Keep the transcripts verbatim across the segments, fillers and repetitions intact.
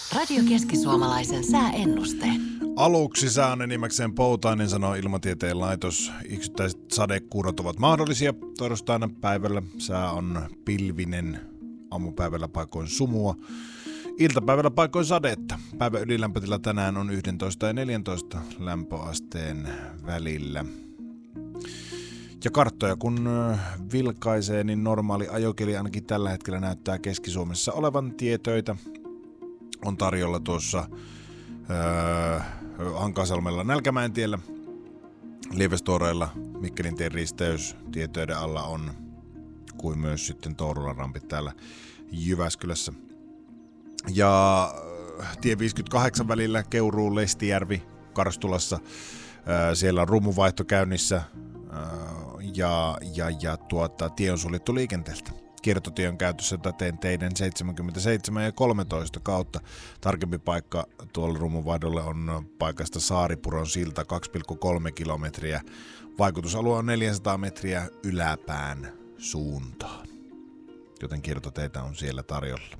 Radio Keski-Suomalaisen sääennuste. Aluksi sään enimmäkseen poutainen, sanoo Ilmatieteen laitos. Yksittäiset sadekuurot ovat mahdollisia. Torstaina päivällä sää on pilvinen, aamupäivällä paikoin sumua. Iltapäivällä paikoin sadetta. Päivän ylilämpötila tänään on yksitoista ja neljätoista lämpöasteen välillä. Ja karttoja kun vilkaisee, niin normaali ajokeli ainakin tällä hetkellä näyttää Keski-Suomessa olevan tietöitä. On tarjolla tuossa öö, Hankasalmella Nälkämäentiellä, Lievestuoreilla Mikkelintien risteys tietöiden alla on, kuin myös sitten Tourulan rampit täällä Jyväskylässä. Ja tie viisikymmentäkahdeksan välillä Keuruu, Lestijärvi, Karstulassa, öö, siellä on rummuvaihto käynnissä öö, ja, ja, ja tuota, tie on suljettu liikenteeltä. Kiertotie on käytössä täten teiden seitsemänkymmentäseitsemän ja kolmetoista kautta. Tarkempi paikka tuolla rummuvaihdolle on paikasta Saaripuron silta kaksi pilkku kolme kilometriä. Vaikutusalue on neljäsataa metriä yläpään suuntaan. Joten kiertoteitä on siellä tarjolla.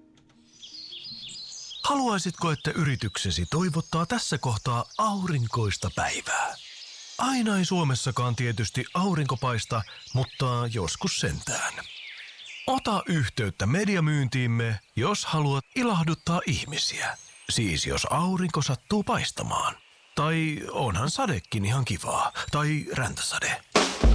Haluaisitko, että yrityksesi toivottaa tässä kohtaa aurinkoista päivää? Aina ei Suomessakaan tietysti aurinko paista, mutta joskus sentään. Ota yhteyttä mediamyyntiimme, jos haluat ilahduttaa ihmisiä. Siis jos aurinko sattuu paistamaan. Tai onhan sadekin ihan kivaa. Tai räntäsade.